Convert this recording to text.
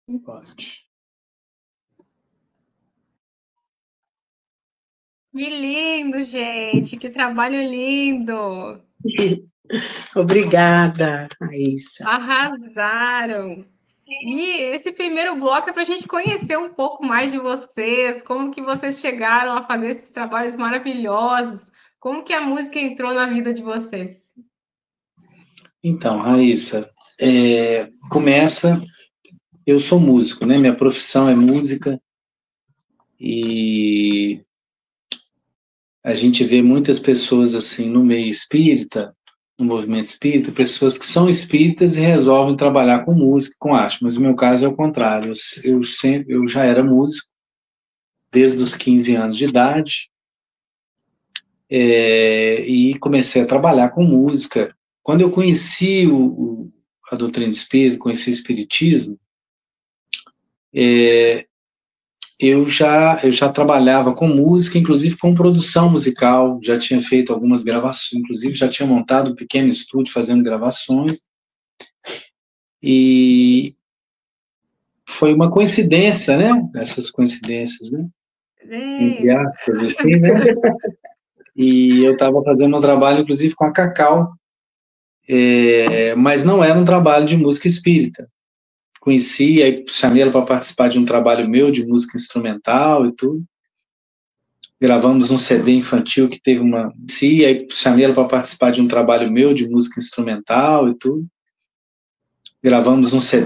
Pode. Que lindo, gente! Que trabalho lindo! Obrigada, Raíssa. Arrasaram! E esse primeiro bloco é para a gente conhecer um pouco mais de vocês, como que vocês chegaram a fazer esses trabalhos maravilhosos, como que a música entrou na vida de vocês. Então, Raíssa, começa. Eu sou músico, né? Minha profissão é música e a gente vê muitas pessoas assim no meio espírita, no movimento espírita, pessoas que são espíritas e resolvem trabalhar com música, com arte. Mas o meu caso é o contrário. Eu já era músico desde os 15 anos de idade. E comecei a trabalhar com música. Quando eu conheci a doutrina espírita, conheci o espiritismo, eu já trabalhava com música, inclusive com produção musical, já tinha feito algumas gravações, inclusive já tinha montado um pequeno estúdio fazendo gravações, e foi uma coincidência, né? Essas coincidências, né? É Entre isso. aspas, assim, né? E eu estava fazendo um trabalho, inclusive, com a Cacau, mas não era um trabalho de música espírita. Conheci, aí chamei ela para participar de um trabalho meu de música instrumental e tudo. Gravamos um CD infantil que teve uma. Sim, aí chamei ela para participar de um trabalho meu de música instrumental e tudo. Gravamos um CD